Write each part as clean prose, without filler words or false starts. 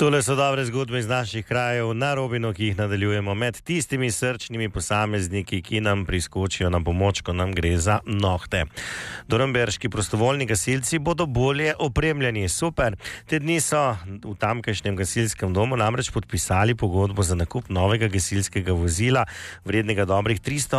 Tole so dobre zgodbe iz naših krajev na Robinu, ki jih nadaljujemo med tistimi srčnimi posamezniki, ki nam priskočijo na pomoč, ko nam gre za nohte. Dornberški prostovoljni gasilci bodo bolje opremljeni. Super. Te dni so v tamkajšnjem gasilskem domu namreč podpisali pogodbo za nakup novega gasilskega vozila, vrednega dobrih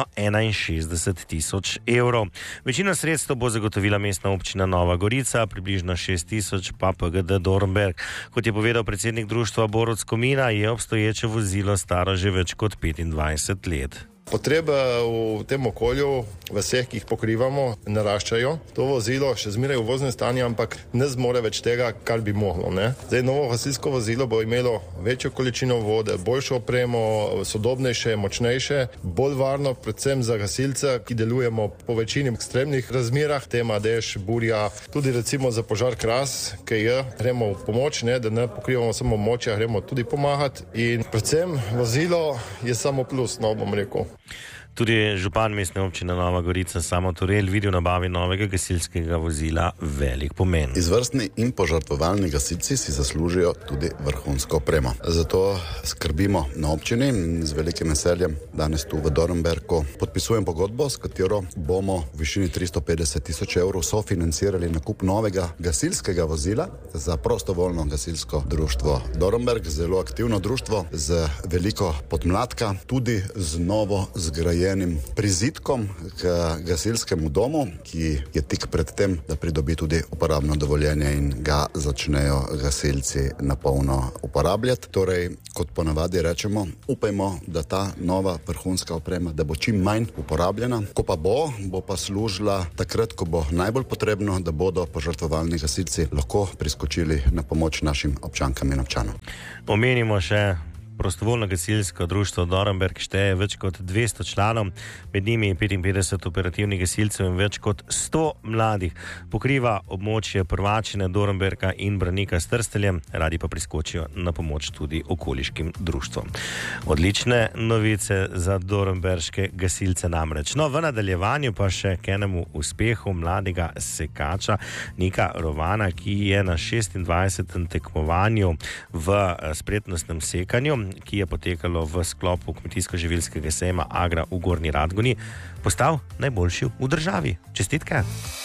361 tisoč evrov. Večino sredstev bo zagotovila mestna občina Nova Gorica, približno 6 tisoč pa PGD Dornberg. Kot je povedal predsednik društva Borut Skomina, je obstoječe vozilo staro že več kot 25 let. Potrebe v tem okolju, v vseh, ki jih pokrivamo, naraščajo. To vozilo še zmeraj v voznem stanju, ampak ne zmore več tega, kar bi moglo. Zdaj, novo gasilsko vozilo bo imelo večjo količino vode, boljšo opremo, sodobnejše, močnejše, bolj varno, predvsem za gasilce, ki delujemo po večini ekstremnih razmerah, tema dež, burja, tudi recimo za požar Kras, ki gremo v pomoč, da ne pokrivamo samo močja, gremo tudi pomagati in predvsem vozilo je samo plus, bom rekel. Tudi župan mestne občine Nova Gorica Samo Turel vidi v nabavi novega gasilskega vozila velik pomen. Izvrstni in požrtvovalni gasilci si zaslužijo tudi vrhunsko opremo. Zato skrbimo na občini in z velikim veseljem danes tu v Dornberku podpisujem pogodbo, s katero bomo v višini 350 tisoč evrov sofinancirali nakup novega gasilskega vozila za prostovoljno gasilsko društvo Dornberg. Zelo aktivno društvo z veliko podmladka, tudi z novo zgrajenim prizidkom k gasilskemu domu, ki je tik pred tem, da pridobi tudi uporabno dovoljenje in ga začnejo gasilci na polno uporabljati. Torej, kot ponavadi rečemo, upajmo, da ta nova vrhunska oprema, da bo čim manj uporabljena. Ko pa bo pa služila takrat, ko bo najbolj potrebno, da bodo požrtvovalni gasilci lahko priskočili na pomoč našim občankam in občanom. Omenimo še prostovoljno gasilsko društvo Dornberg šteje več kot 200 članov, med njimi 55 operativnih gasilcev in več kot 100 mladih. Pokriva območje Prvačine, Dornberka in Branika s Trsteljem, radi pa priskočijo na pomoč tudi okoliškim društvom. Odlične novice za dornberške gasilce namreč. No, v nadaljevanju pa še k enemu uspehu mladega sekača Nika Rovana, ki je na 26. tekmovanju v spretnostnem sekanju, ki je potekalo v sklopu kmetijsko-živilskega sejma Agra v Gornji Radgoni, postal najboljši v državi. Čestitke!